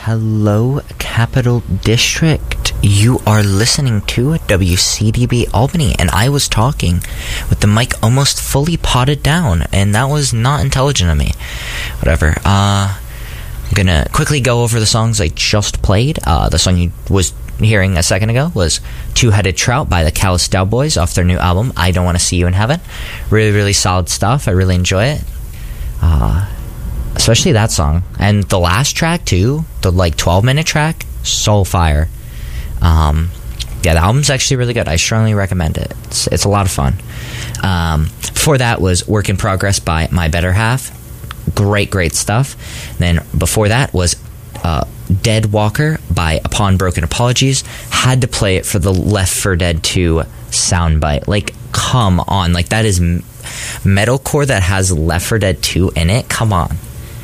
Hello, Capital District. You are listening to WCDB Albany, and I was talking with the mic almost fully potted down, and that was not intelligent of me. Whatever. I'm gonna quickly go over the songs I just played. The song you was hearing a second ago was Two-Headed Trout by the Callous Cowboys off their new album, I Don't Want to See You in Heaven. Really, really solid stuff. I really enjoy it. Especially that song. And the last track, too, the 12-minute track, so fire. Yeah, the album's actually really good. I strongly recommend it. It's a lot of fun. Before that was Work in Progress by My Better Half. Great stuff. Then before that was Dead Walker by Upon Broken Apologies. Had to play it for the Left 4 Dead 2 soundbite. Come on. That is metalcore that has Left 4 Dead 2 in it. Come on.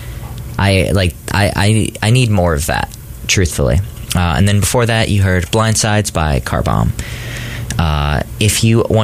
I need more of that, truthfully. And then before that, you heard Blindsides by Car Bomb. If you want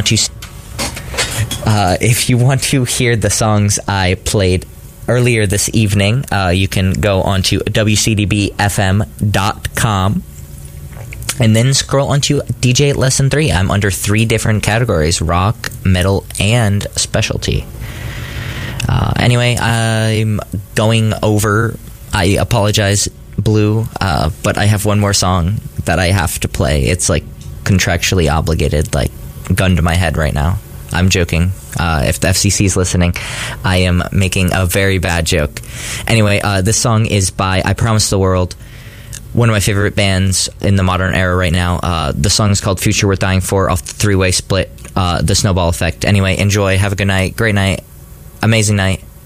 to hear the songs I played earlier this evening, you can go onto WCDBFM.com and then scroll onto DJ Lesson 3. I'm under 3 different categories: rock, metal, and specialty. Anyway, I'm going over. I apologize, Blue, but I have one more song that I have to play. It's contractually obligated, gun to my head right now. I'm joking. If the FCC is listening, I am making a very bad joke. Anyway, this song is by I Promise the World, one of my favorite bands in the modern era right now. The song is called Future Worth Dying For off the 3-way split, The Snowball Effect. Anyway, enjoy. Have a good night. Great night. Amazing night.